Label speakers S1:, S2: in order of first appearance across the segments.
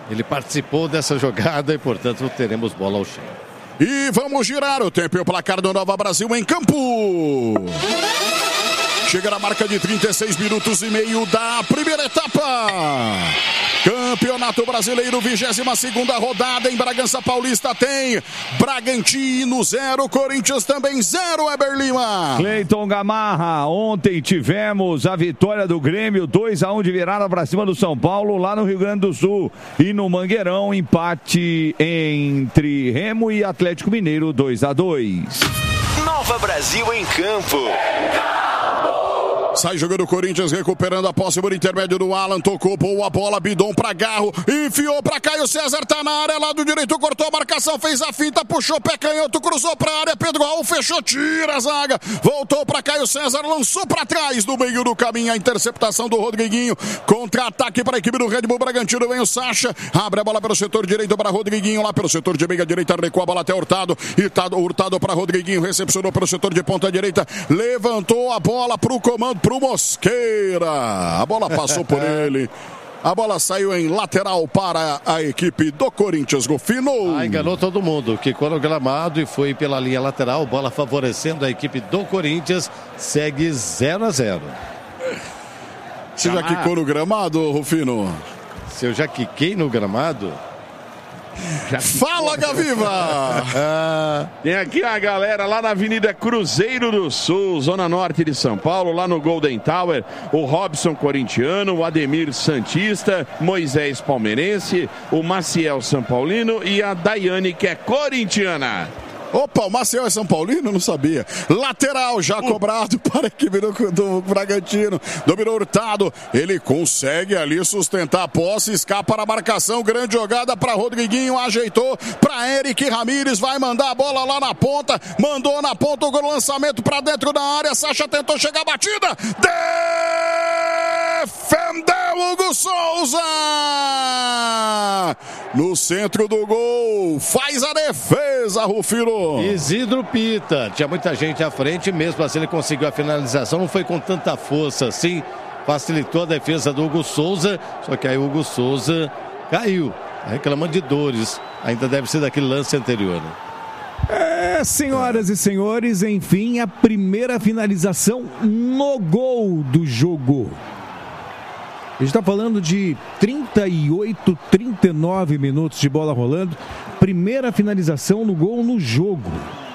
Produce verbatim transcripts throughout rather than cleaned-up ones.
S1: Ele participou dessa jogada e, portanto, teremos bola ao chão.
S2: E vamos girar o tempo e o placar do Nova Brasil em campo. Chega na marca de trinta e seis minutos e meio da primeira etapa. Campeonato Brasileiro, vigésima segunda rodada em Bragança Paulista. Tem Bragantino zero, Corinthians também zero, Eber Lima.
S3: Cleiton Gamarra, ontem tivemos a vitória do Grêmio, dois a um de virada para cima do São Paulo, lá no Rio Grande do Sul. E no Mangueirão, empate entre Remo e Atlético Mineiro, dois a dois.
S4: Nova Brasil em campo.
S2: Sai jogando o Corinthians, recuperando a posse por intermédio do Alan, tocou, boa a bola, Bidon pra Garro, enfiou pra Caio César, tá na área, lado direito, cortou a marcação, fez a finta, puxou pé canhoto, cruzou pra área, Pedro Raul fechou, tira a zaga, voltou pra Caio César, lançou pra trás, no meio do caminho, a interceptação do Rodriguinho, contra-ataque pra equipe do Red Bull Bragantino, vem o Sacha, abre a bola pelo setor direito para Rodriguinho, lá pelo setor de meia direita, recua a bola até Hurtado, Hurtado, Hurtado pra Rodriguinho, recepcionou pelo setor de ponta direita, levantou a bola pro comando, pro Mosqueira, a bola passou por ele, a bola saiu em lateral para a equipe do Corinthians, Rufino.
S1: Ah, enganou todo mundo, quicou no gramado e foi pela linha lateral, bola favorecendo a equipe do Corinthians, segue zero a zero.
S2: Você já quicou no gramado, Rufino?
S1: Se eu já quiquei no gramado...
S2: Fala, Gaviva!
S5: ah, tem aqui a galera lá na Avenida Cruzeiro do Sul, zona norte de São Paulo, lá no Golden Tower, o Robson corintiano, o Ademir Santista, Moisés palmeirense, o Maciel São Paulino e a Daiane, que é corintiana.
S2: Opa, o Maciel é São Paulino? Não sabia. Lateral já cobrado para a equipe do, do Bragantino. Dominou Hurtado. Ele consegue ali sustentar a posse. Escapa na marcação. Grande jogada para Rodriguinho. Ajeitou para Eric Ramírez. Vai mandar a bola lá na ponta. Mandou na ponta o lançamento para dentro da área. Sacha tentou chegar a batida. Defendeu Hugo Souza. No centro do gol. Faz a defesa, Rufino.
S1: Isidro Pita, tinha muita gente à frente, mesmo assim ele conseguiu a finalização, não foi com tanta força assim, facilitou a defesa do Hugo Souza, só que aí o Hugo Souza caiu, reclamando de dores, ainda deve ser daquele lance anterior, né?
S6: É, senhoras e senhores, enfim, a primeira finalização no gol do jogo. A gente está falando de trinta e oito, trinta e nove minutos de bola rolando. Primeira finalização no gol no jogo.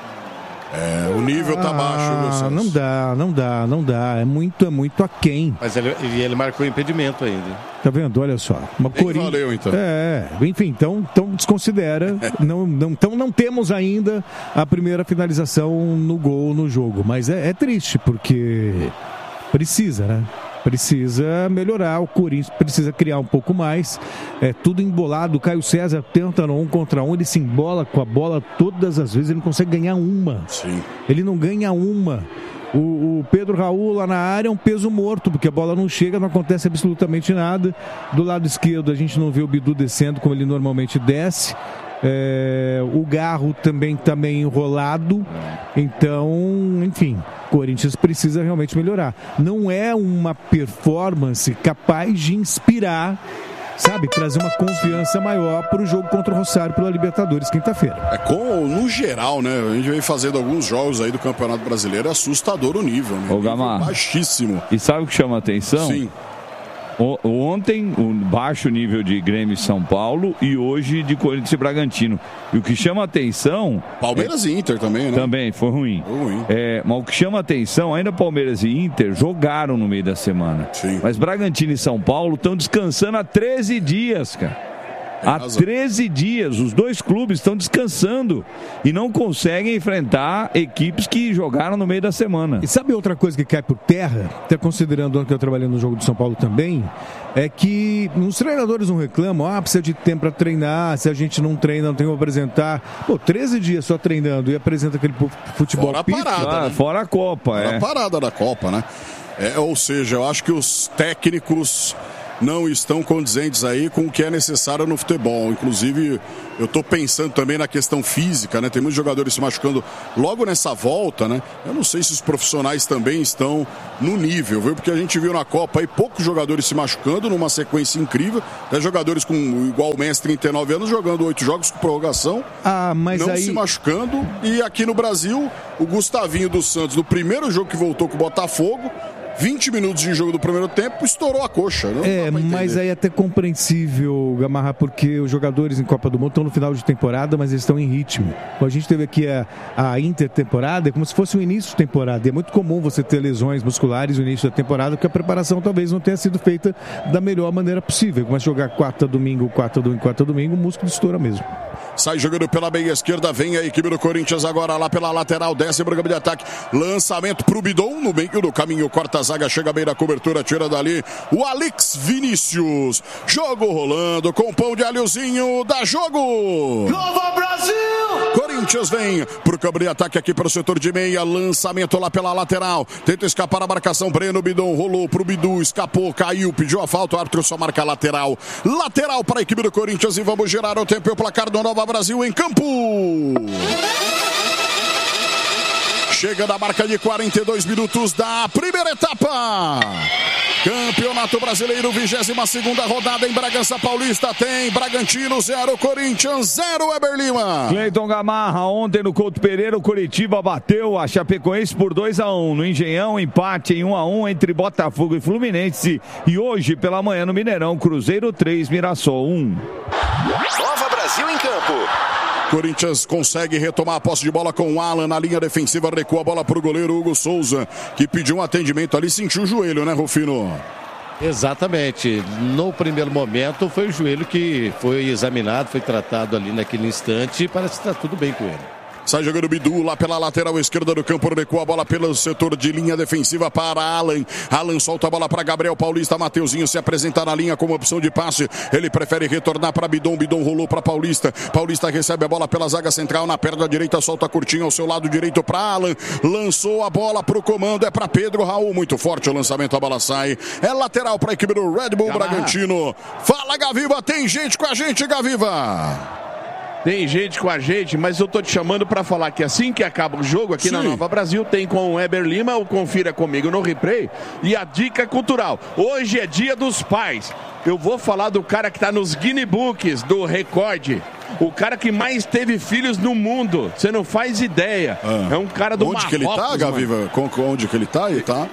S2: É, o nível tá
S6: ah,
S2: baixo, viu,
S6: não dá, não dá, não dá. É muito, é muito aquém.
S1: Mas ele, ele marcou impedimento ainda.
S6: Tá vendo? Olha só. Uma Corinthians.
S2: Valeu, então.
S6: É, enfim, então, então desconsidera. não, não, então não temos ainda a primeira finalização no gol no jogo. Mas é, é triste, porque precisa, né? Precisa melhorar, o Corinthians precisa criar um pouco mais, é tudo embolado, o Caio César tenta no um contra um, ele se embola com a bola todas as vezes, ele não consegue ganhar uma.
S2: Sim.
S6: Ele não ganha uma. O, o Pedro Raul lá na área é um peso morto, porque a bola não chega, não acontece absolutamente nada. Do lado esquerdo a gente não vê o Bidu descendo como ele normalmente desce. É, o Garro também está meio enrolado, então, enfim, o Corinthians precisa realmente melhorar. Não é uma performance capaz de inspirar, sabe, trazer uma confiança maior para o jogo contra o Rosário pela Libertadores quinta-feira.
S2: É com, no geral, né, a gente vem fazendo alguns jogos aí do Campeonato Brasileiro, é assustador o nível, né?
S3: Ô, Gamar,
S2: baixíssimo.
S3: E sabe o que chama a atenção?
S2: Sim.
S3: O, ontem, o baixo nível de Grêmio e São Paulo e hoje de Corinthians e Bragantino. E o que chama a atenção...
S2: Palmeiras
S3: é,
S2: e Inter também, né?
S3: Também, foi ruim.
S2: Foi ruim.
S3: É, mas o que chama a atenção, ainda Palmeiras e Inter jogaram no meio da semana.
S2: Sim.
S3: Mas Bragantino e São Paulo estão descansando há treze dias, cara. Há treze dias, os dois clubes estão descansando e não conseguem enfrentar equipes que jogaram no meio da semana.
S6: E sabe outra coisa que cai por terra, até considerando o ano que eu trabalhei no jogo do São Paulo também, é que os treinadores não reclamam, ah, precisa de tempo para treinar, se a gente não treina, não tem como apresentar. Pô, treze dias só treinando e apresenta aquele futebol
S2: fora a
S6: pito.
S2: parada,
S3: ah,
S2: né?
S3: Fora a Copa,
S2: fora
S3: é.
S2: a parada da Copa, né? É, ou seja, eu acho que os técnicos não estão condizentes aí com o que é necessário no futebol. Inclusive, eu estou pensando também na questão física, né? Tem muitos jogadores se machucando logo nessa volta, né? Eu não sei se os profissionais também estão no nível, viu? Porque a gente viu na Copa aí poucos jogadores se machucando numa sequência incrível. Até jogadores com igual o Messi, trinta e nove anos, jogando oito jogos com prorrogação.
S6: Ah, mas
S2: não
S6: aí...
S2: se machucando. E aqui no Brasil, o Gustavinho dos Santos, no primeiro jogo que voltou com o Botafogo, vinte minutos de jogo do primeiro tempo, estourou a coxa. Não
S6: é, mas aí é até compreensível, Gamarra, porque os jogadores em Copa do Mundo estão no final de temporada, mas eles estão em ritmo. A gente teve aqui a, a intertemporada, é como se fosse o início de temporada. E é muito comum você ter lesões musculares no início da temporada, porque a preparação talvez não tenha sido feita da melhor maneira possível. Começa a jogar quarta domingo, quarta domingo, quarta domingo, o músculo estoura mesmo.
S2: Sai jogando pela meia esquerda, vem a equipe do Corinthians agora lá pela lateral, desce pro campo de ataque, lançamento pro Bidon, no meio do caminho, corta a zaga, chega bem da cobertura, tira dali o Alex Vinícius. Jogo rolando com pão de alhozinho, dá jogo!
S4: Nova Brasil!
S2: Corinthians vem pro campo de ataque aqui para o setor de meia, lançamento lá pela lateral, tenta escapar a marcação, Breno Bidon rolou pro Bidu, escapou, caiu, pediu a falta, o árbitro só marca a lateral. Lateral para a equipe do Corinthians e vamos gerar o tempo e o placar do Nova Brasil em campo. Chega da marca de quarenta e dois minutos da primeira etapa. Campeonato Brasileiro, vigésima segunda rodada em Bragança Paulista. Tem Bragantino zero, Corinthians zero, Weber Lima.
S3: Cleiton Gamarra, ontem no Couto Pereira, o Coritiba bateu a Chapecoense por dois a um. No Engenhão, empate em um a um entre Botafogo e Fluminense. E hoje, pela manhã, no Mineirão, Cruzeiro três, Mirassol um.
S4: Nova Brasil em campo.
S2: Corinthians consegue retomar a posse de bola com o Alan na linha defensiva, recua a bola para o goleiro Hugo Souza, que pediu um atendimento ali, sentiu o joelho, né, Rufino?
S1: Exatamente. No primeiro momento foi o joelho que foi examinado, foi tratado ali naquele instante e parece que está tudo bem com ele.
S2: Sai jogando o Bidu lá pela lateral esquerda do campo, recua a bola pelo setor de linha defensiva para Alan. Alan solta a bola para Gabriel Paulista, Mateuzinho se apresenta na linha como opção de passe. Ele prefere retornar para Bidon, Bidon rolou para Paulista. Paulista recebe a bola pela zaga central, na perna direita solta curtinho ao seu lado direito para Alan. Lançou a bola para o comando, é para Pedro Raul, muito forte o lançamento, a bola sai. É lateral para a equipe do Red Bull Bragantino. Fala, Gaviva, tem gente com a gente, Gaviva.
S5: Tem gente com a gente, mas eu tô te chamando para falar que assim que acaba o jogo aqui Sim. na Nova Brasil, tem com o Weber Lima, o Confira Comigo no Replay, e a dica cultural. Hoje é dia dos pais. Eu vou falar do cara que tá nos Guinness Books do recorde. O cara que mais teve filhos no mundo. Você não faz ideia. Ah. É um cara do
S2: Onde Marrocos, que ele tá, Gaviva? Onde que ele tá? Ele tá...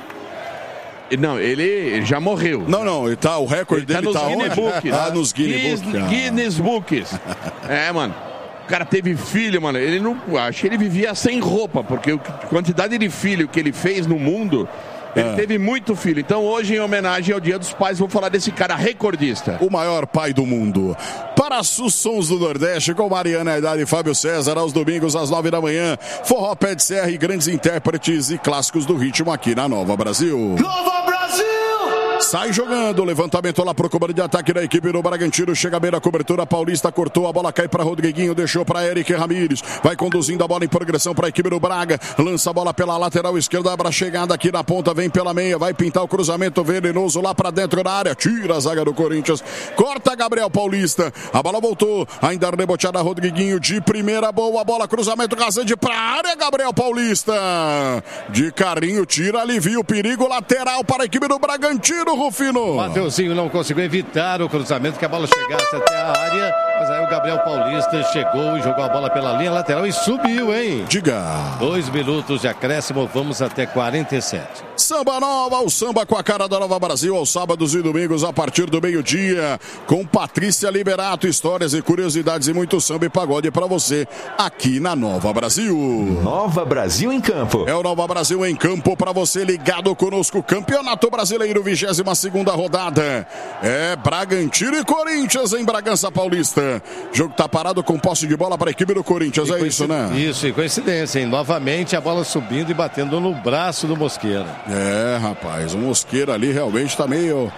S5: Não, ele já morreu.
S2: Não, não, ele tá, o recorde
S5: ele
S2: dele
S5: tá,
S2: tá
S5: nos Guinness Books.
S2: Ah, nos Guinness Books.
S5: Guinness Books. É, mano. O cara teve filho, mano. Ele não. Acho que ele vivia sem roupa, porque a quantidade de filho que ele fez no mundo. Ele é. teve muito filho. Então hoje, em homenagem ao Dia dos Pais, vou falar desse cara recordista.
S2: O maior pai do mundo. Para os Sons do Nordeste, com Mariana Haidar e Fábio César, aos domingos, às nove da manhã. Forró, Pé de Serra e grandes intérpretes e clássicos do ritmo aqui na Nova Brasil.
S4: Nova Brasil!
S2: Sai jogando, levantamento lá pro comando de ataque da equipe do Bragantino, chega bem na cobertura, Paulista cortou, a bola cai para Rodriguinho, deixou para Eric Ramírez, vai conduzindo a bola em progressão para a equipe do Braga, lança a bola pela lateral esquerda, para chegada aqui na ponta, vem pela meia, vai pintar o cruzamento venenoso lá para dentro da área, tira a zaga do Corinthians, corta Gabriel Paulista, a bola voltou, ainda reboteada Rodriguinho, de primeira, boa bola, cruzamento rasante para a área, Gabriel Paulista, de carrinho, tira, alivia o perigo, lateral para a equipe do Bragantino, Rufino.
S1: Mateuzinho não conseguiu evitar o cruzamento, que a bola chegasse até a área, mas aí o Gabriel Paulista chegou e jogou a bola pela linha lateral e subiu, hein?
S2: Diga.
S1: Dois minutos de acréscimo, vamos até quarenta e sete.
S2: Samba Nova, o samba com a cara da Nova Brasil, aos sábados e domingos a partir do meio-dia, com Patrícia Liberato, histórias e curiosidades e muito samba e pagode para você aqui na Nova Brasil.
S4: Nova Brasil em campo.
S2: É o Nova Brasil em campo para você ligado conosco, Campeonato Brasileiro, vigésima segunda rodada. É Bragantino e Corinthians em Bragança Paulista. Jogo tá parado com posse de bola para a equipe do Corinthians, e é isso, né?
S1: Isso, e coincidência, hein? Novamente a bola subindo e batendo no braço do Mosqueira.
S2: É, rapaz, o Mosqueira ali realmente tá meio...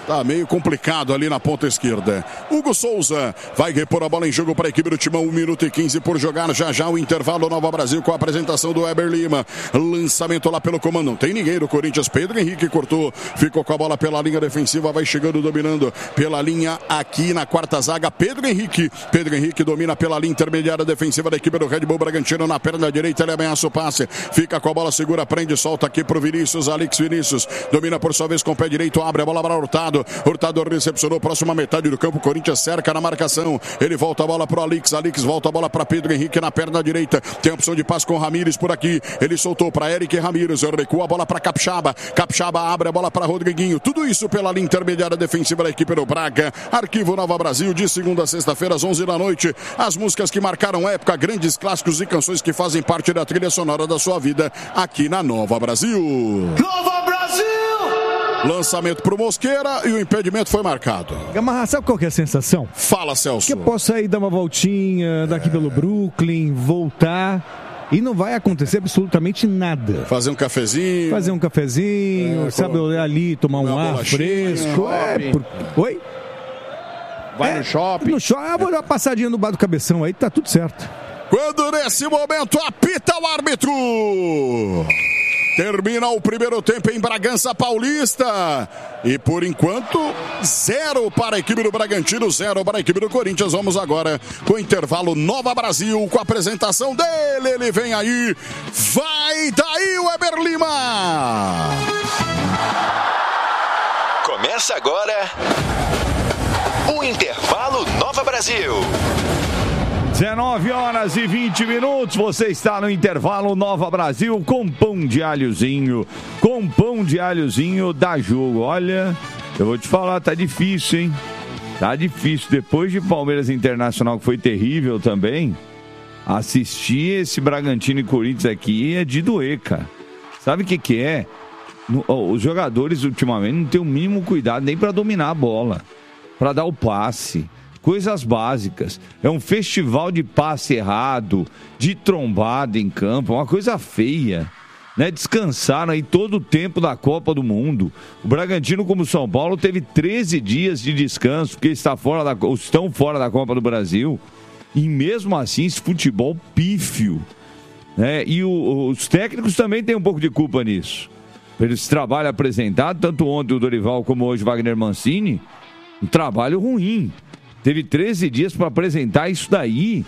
S2: Tá meio complicado ali na ponta esquerda. Hugo Souza vai repor a bola em jogo para a equipe do Timão. um minuto e quinze por jogar. Já já o intervalo Nova Brasil com a apresentação do Weber Lima. Lançamento lá pelo comando. Não tem ninguém do Corinthians. Pedro Henrique cortou. Ficou com a bola pela linha defensiva. Vai chegando, dominando pela linha aqui na quarta zaga. Pedro Henrique. Pedro Henrique domina pela linha intermediária defensiva da equipe do Red Bull Bragantino. Na perna direita ele ameaça o passe. Fica com a bola, segura, prende, solta aqui pro Vinícius. Alex Vinícius domina por sua vez com o pé direito. Abre a bola para Hurtado. Hurtado recepcionou, próxima metade do campo, Corinthians cerca na marcação, ele volta a bola pro Alex, Alex volta a bola para Pedro Henrique na perna direita, tem a opção de passe com Ramires por aqui, ele soltou para Eric Ramires, recua a bola para Capixaba, Capixaba abre a bola para Rodriguinho, tudo isso pela linha intermediária defensiva da equipe do Braga. Arquivo Nova Brasil, de segunda a sexta-feira às onze da noite, as músicas que marcaram época, grandes clássicos e canções que fazem parte da trilha sonora da sua vida, aqui na Nova Brasil.
S4: Nova Brasil!
S2: Lançamento pro Mosqueira e o impedimento foi marcado.
S6: Gamarra, sabe qual que é a sensação?
S2: Fala, Celso.
S6: Que eu posso sair, dar uma voltinha daqui pelo Brooklyn, voltar e não vai acontecer absolutamente nada.
S2: Fazer um cafezinho.
S6: Fazer um cafezinho,
S2: é,
S6: sabe, olhar ali, tomar um ar fresco. É, por... Oi?
S5: Vai
S6: é,
S5: no shopping.
S6: No shopping, eu vou dar uma passadinha no bar do Cabeção aí, tá tudo certo.
S2: Quando nesse momento apita o árbitro. Termina o primeiro tempo em Bragança Paulista. E por enquanto, zero para a equipe do Bragantino, zero para a equipe do Corinthians. Vamos agora com o intervalo Nova Brasil, com a apresentação dele. Ele vem aí. Vai daí o Weber Lima.
S4: Começa agora o intervalo Nova Brasil.
S3: dezenove horas e vinte minutos, você está no intervalo Nova Brasil com pão de alhozinho, com pão de alhozinho dá jogo. Olha, eu vou te falar, tá difícil, hein? Tá difícil, depois de Palmeiras Internacional, que foi terrível também, assistir esse Bragantino e Corinthians aqui é de doer, cara. Sabe o que que é? Os jogadores ultimamente não têm o mínimo cuidado nem para dominar a bola, para dar o passe. Coisas básicas. É um festival de passe errado, de trombada em campo, uma coisa feia. Né? Descansaram aí todo o tempo da Copa do Mundo. O Bragantino, como o São Paulo, teve treze dias de descanso, porque está fora da, estão fora da Copa do Brasil. E mesmo assim, esse futebol pífio. Né? E o, os técnicos também têm um pouco de culpa nisso. Pelo esse trabalho apresentado, tanto ontem o Dorival como hoje o Wagner Mancini, um trabalho ruim. Teve treze dias para apresentar isso daí.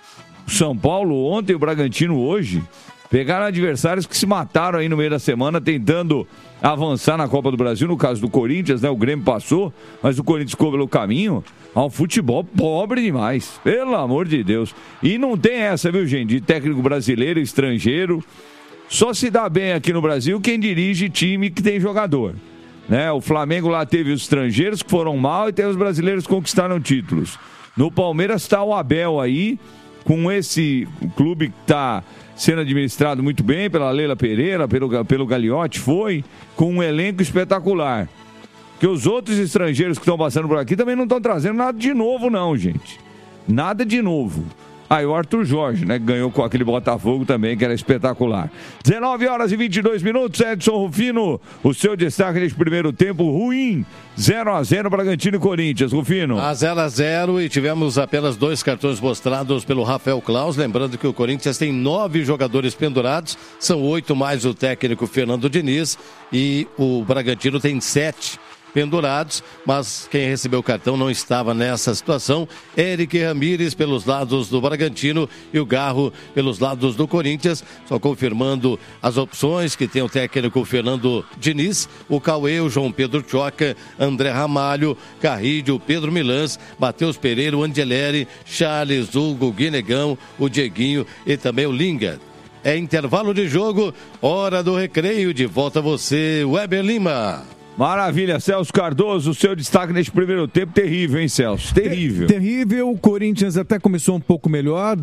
S3: O São Paulo ontem e o Bragantino hoje pegaram adversários que se mataram aí no meio da semana tentando avançar na Copa do Brasil. No caso do Corinthians, né? O Grêmio passou, mas o Corinthians ficou pelo caminho. Há um futebol pobre demais, pelo amor de Deus. E não tem essa, viu, gente? De técnico brasileiro, estrangeiro. Só se dá bem aqui no Brasil quem dirige time que tem jogador. Né? O Flamengo lá teve os estrangeiros que foram mal e teve os brasileiros que conquistaram títulos. No Palmeiras está o Abel aí, com esse clube que está sendo administrado muito bem pela Leila Pereira, pelo, pelo Gagliotti, foi, com um elenco espetacular. Porque os outros estrangeiros que estão passando por aqui também não estão trazendo nada de novo não, gente. Nada de novo. Aí ah, o Arthur Jorge, né, ganhou com aquele Botafogo também, que era espetacular. dezenove horas e vinte e dois minutos, Edson Rufino, o seu destaque neste primeiro tempo ruim, zero a zero Bragantino e Corinthians, Rufino.
S1: A zero a zero e tivemos apenas dois cartões mostrados pelo Rafael Claus, lembrando que o Corinthians tem nove jogadores pendurados, são oito mais o técnico Fernando Diniz e o Bragantino tem sete pendurados, mas quem recebeu o cartão não estava nessa situação. Eric Ramires pelos lados do Bragantino e o Garro pelos lados do Corinthians, só confirmando as opções que tem o técnico Fernando Diniz, o Cauê, o João Pedro Choca, André Ramalho, Carrídio, Pedro Milans, Matheus Pereira, o Angeleri, Charles, Hugo, Guinegão, o Dieguinho e também o Linga. É intervalo de jogo, hora do recreio, de volta a você, Weber Lima.
S3: Maravilha, Celso Cardoso, o seu destaque neste primeiro tempo, terrível, hein, Celso? Terrível.
S6: Ter- terrível, o Corinthians até começou um pouco melhor,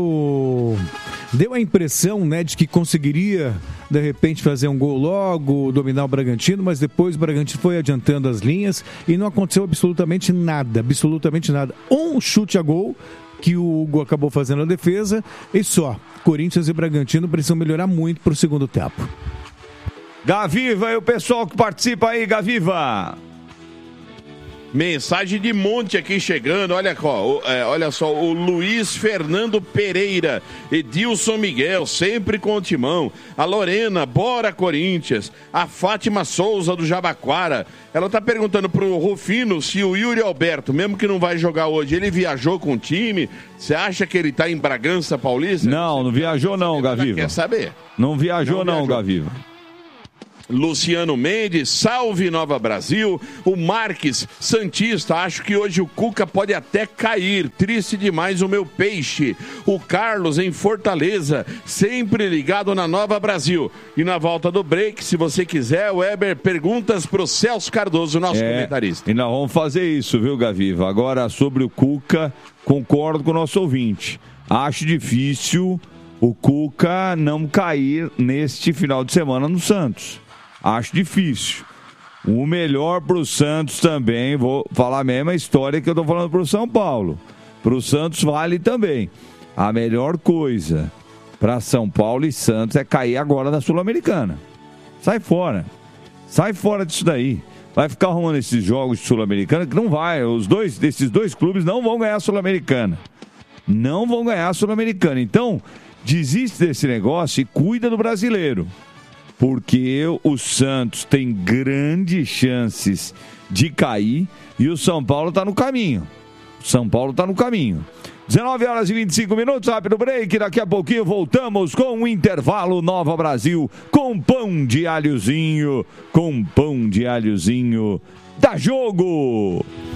S6: deu, deu a impressão, né, de que conseguiria, de repente, fazer um gol logo, dominar o Bragantino, mas depois o Bragantino foi adiantando as linhas e não aconteceu absolutamente nada, absolutamente nada. Um chute a gol, que o Hugo acabou fazendo a defesa, e só. Corinthians e Bragantino precisam melhorar muito para o segundo tempo.
S3: Gaviva e o pessoal que participa aí, Gaviva.
S5: Mensagem de monte aqui chegando, olha, ó, é, olha só, o Luiz Fernando Pereira, Edilson Miguel, sempre com o timão, a Lorena, bora Corinthians, a Fátima Souza do Jabaquara, ela tá perguntando pro Rufino se o Yuri Alberto, mesmo que não vai jogar hoje, ele viajou com o time, você acha que ele tá em Bragança Paulista?
S3: Não, não viajou não, Gaviva.
S5: Quer saber?
S3: Não viajou não,
S5: não viajou.
S3: Gaviva.
S5: Luciano Mendes, salve Nova Brasil. O Marques Santista, acho que hoje o Cuca pode até cair, triste demais o meu peixe. O Carlos em Fortaleza, sempre ligado na Nova Brasil. E na volta do break, se você quiser, Weber, perguntas pro Celso Cardoso, nosso
S3: é,
S5: comentarista.
S3: E nós vamos fazer isso, viu, Gaviva? Agora, sobre o Cuca, concordo com o nosso ouvinte. Acho difícil o Cuca não cair neste final de semana no Santos. Acho difícil. O melhor para o Santos também, vou falar a mesma história que eu estou falando para o São Paulo. Para o Santos vale também. A melhor coisa para São Paulo e Santos é cair agora da Sul-Americana. Sai fora. Sai fora disso daí. Vai ficar arrumando esses jogos de Sul-Americana que não vai. Os dois, desses dois clubes não vão ganhar a Sul-Americana. Não vão ganhar a Sul-Americana. Então, desiste desse negócio e cuida do brasileiro. Porque o Santos tem grandes chances de cair e o São Paulo está no caminho. O São Paulo está no caminho. dezenove horas e vinte e cinco minutos, rápido break. Daqui a pouquinho voltamos com o intervalo Nova Brasil com pão de alhozinho. Com pão de alhozinho. Dá jogo!